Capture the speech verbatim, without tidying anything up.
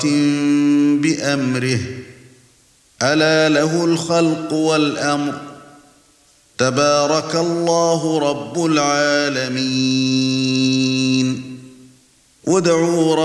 بأمره ألا له الخلق والأمر تبارك الله رب العالمين. وادعوا